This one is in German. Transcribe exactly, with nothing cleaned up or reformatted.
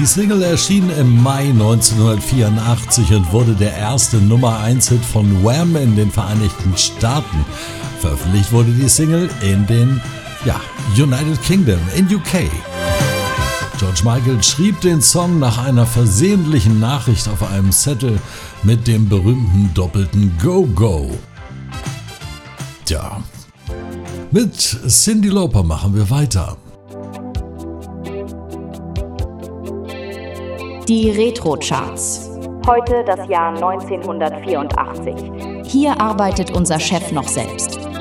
Die Single erschien im Mai neunzehnhundertvierundachtzig und wurde der erste Nummer eins Hit von Wham in den Vereinigten Staaten. Veröffentlicht wurde die Single in den ja, United Kingdom, in U K. George Michael schrieb den Song nach einer versehentlichen Nachricht auf einem Zettel mit dem berühmten doppelten Go-Go. Tja, mit Cyndi Lauper machen wir weiter. Die Retro-Charts. Heute das Jahr neunzehnhundertvierundachtzig. Hier arbeitet unser Chef noch selbst.